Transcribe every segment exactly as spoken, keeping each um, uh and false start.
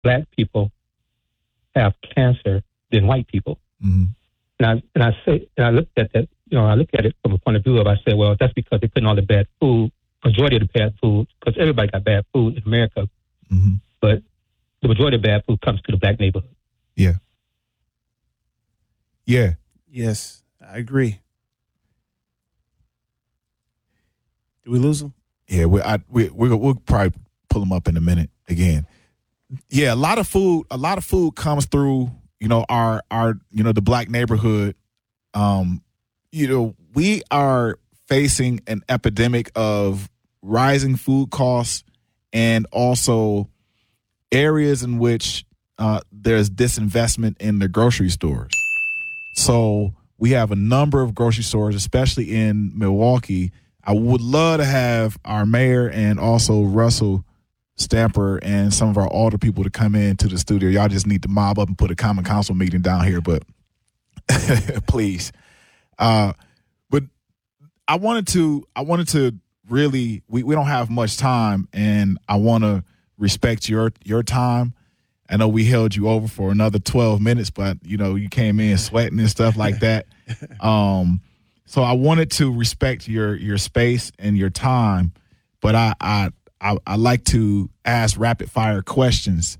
black people have cancer than white people. Mm-hmm. And I and I say and I looked at that, you know, I look at it from a point of view of I say, well, that's because they're putting all the bad food, majority of the bad food, because everybody got bad food in America, mm-hmm. but the majority of bad food comes to the black neighborhood. Yeah. Yeah. Yes, I agree. Did we lose him? Yeah, we, I, we, we, we'll probably pull him up in a minute again. Yeah, a lot of food, a lot of food comes through, you know, our, our, you know, the black neighborhood. Um, you know, we are facing an epidemic of rising food costs and also areas in which uh, there's disinvestment in the grocery stores. So we have a number of grocery stores, especially in Milwaukee. I would love to have our mayor and also Russell Stamper and some of our older people to come into the studio. Y'all just need to mob up and put a common council meeting down here, but please. Uh, but I wanted to, I wanted to really, we, we don't have much time, and I want to respect your, your time. I know we held you over for another twelve minutes, but you know, you came in sweating and stuff like that. Um, so I wanted to respect your, your space and your time, but I, I, I, I like to ask rapid fire questions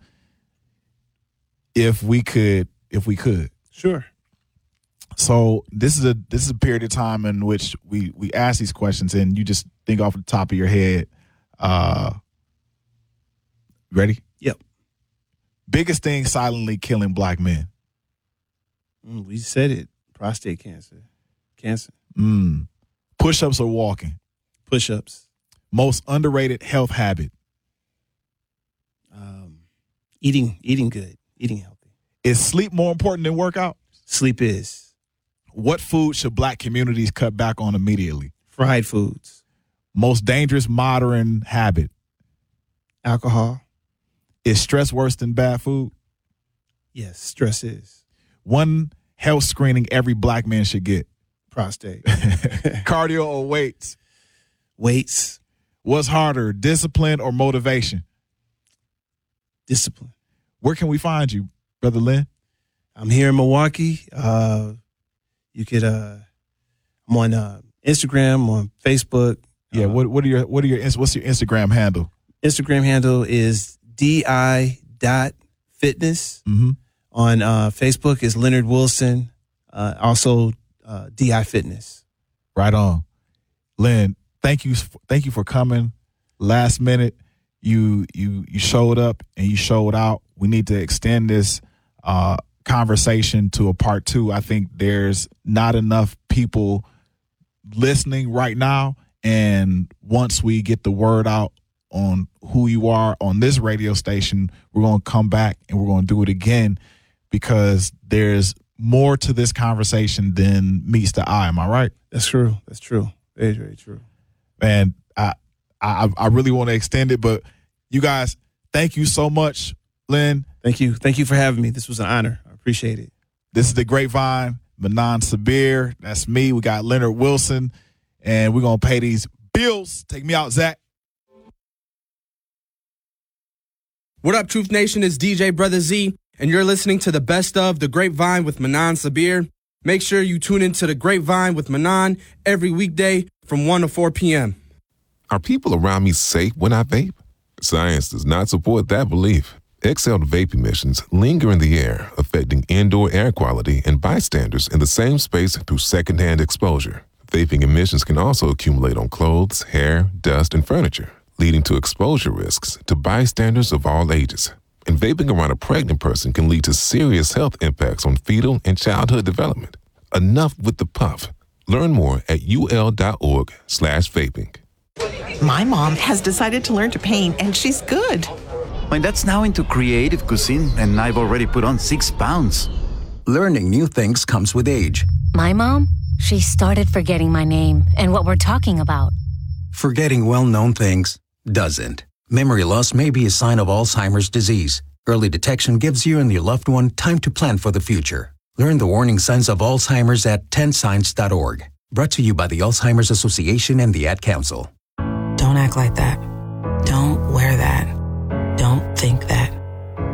if we could, if we could. Sure. So this is a this is a period of time in which we we ask these questions, and you just think off the top of your head. Uh, ready? Yep. Biggest thing silently killing black men. Mm, we said it. Prostate cancer. Cancer. Mm. Push-ups or walking. Push-ups. Most underrated health habit. Um, eating eating good. Eating healthy. Is sleep more important than workout? Sleep is. What food should black communities cut back on immediately? Fried foods. Most dangerous modern habit. Alcohol. Is stress worse than bad food? Yes, stress is. One health screening every black man should get. Prostate. Cardio or weights? Weights. What's harder, discipline or motivation? Discipline. Where can we find you, Brother Lynn? I'm here in Milwaukee. Uh, you could. Uh, I'm on uh, Instagram, on Facebook. Yeah. Uh, What What are your What are your What's your Instagram handle? Instagram handle is di dot fitness. Mm-hmm. On uh, Facebook is Leonard Wilson. Uh, also uh, Di Fitness. Right on, Lynn. Thank you. Thank you for coming. Last minute, you you you showed up and you showed out. We need to extend this Uh, conversation to a part two. I think there's not enough people listening right now, and once we get the word out on who you are on this radio station, we're going to come back and we're going to do it again, because there's more to this conversation than meets the eye. Am I right? That's true. That's true. Very, very true. And I I, I really want to extend it, but you guys, thank you so much, Lynn. Thank you. Thank you for having me. This was an honor. I appreciate it. This is The Grapevine. Manan Sabir. That's me. We got Leonard Wilson. And we're going to pay these bills. Take me out, Zach. What up, Truth Nation? It's D J Brother Z, and you're listening to the best of The Grapevine with Manan Sabir. Make sure you tune into The Grapevine with Manan every weekday from one to four p.m. Are people around me safe when I vape? Science does not support that belief. Exhaled vape emissions linger in the air, affecting indoor air quality and bystanders in the same space through secondhand exposure. Vaping emissions can also accumulate on clothes, hair, dust, and furniture, leading to exposure risks to bystanders of all ages. And vaping around a pregnant person can lead to serious health impacts on fetal and childhood development. Enough with the puff. Learn more at ul.org slash vaping. My mom has decided to learn to paint, and she's good. My dad's now into creative cuisine, and I've already put on six pounds. Learning new things comes with age. My mom, she started forgetting my name and what we're talking about. Forgetting well-known things doesn't. Memory loss may be a sign of Alzheimer's disease. Early detection gives you and your loved one time to plan for the future. Learn the warning signs of Alzheimer's at ten signs dot org. Brought to you by the Alzheimer's Association and the Ad Council. Don't act like that. Don't wear that. Don't